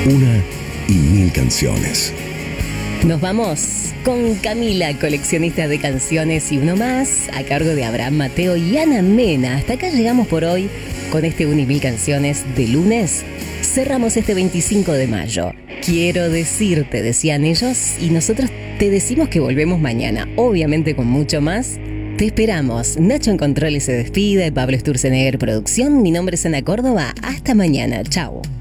Una y mil canciones. Nos vamos con Camila, coleccionista de canciones y uno más, a cargo de Abraham Mateo y Ana Mena. Hasta acá llegamos por hoy con este 1 y 1000 canciones de lunes. Cerramos este 25 de mayo. Quiero decirte, decían ellos, y nosotros te decimos que volvemos mañana, obviamente con mucho más. Te esperamos. Nacho en Controles se despide, Pablo Sturzenegger producción. Mi nombre es Ana Córdoba. Hasta mañana. Chao.